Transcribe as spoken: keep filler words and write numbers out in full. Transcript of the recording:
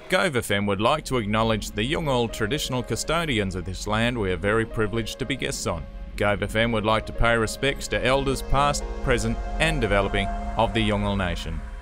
Gove F M would like to acknowledge the Yolngu traditional custodians of this land we are very privileged to be guests on. Gove F M would like to pay respects to elders past, present and developing of the Yolngu Nation.